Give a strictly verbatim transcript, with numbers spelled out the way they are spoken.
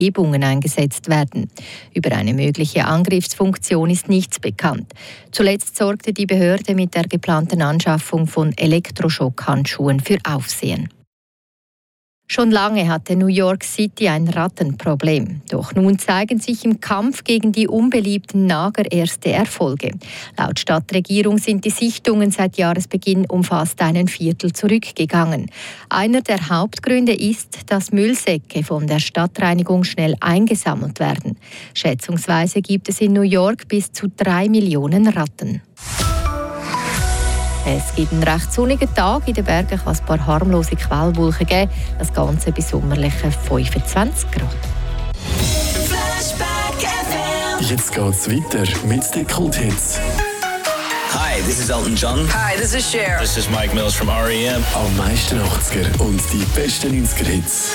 Umgebungen eingesetzt werden. Über eine mögliche Angriffsfunktion ist nichts bekannt. Zuletzt sorgte die Behörde mit der geplanten Anschaffung von Elektroschockhandschuhen für Aufsehen. Schon lange hatte New York City ein Rattenproblem. Doch nun zeigen sich im Kampf gegen die unbeliebten Nager erste Erfolge. Laut Stadtregierung sind die Sichtungen seit Jahresbeginn um fast einen Viertel zurückgegangen. Einer der Hauptgründe ist, dass Müllsäcke von der Stadtreinigung schnell eingesammelt werden. Schätzungsweise gibt es in New York bis zu drei Millionen Ratten. Es gibt einen recht sonnigen Tag. In den Bergen kann es ein paar harmlose Quellwolken geben. Das Ganze bei sommerlichen fünfundzwanzig Grad. Jetzt geht's weiter mit den Kulthits. Hi, this is Elton John. Hi, this is Cher. This is Mike Mills from R E M. Am meisten achtziger und die besten neunziger Hits.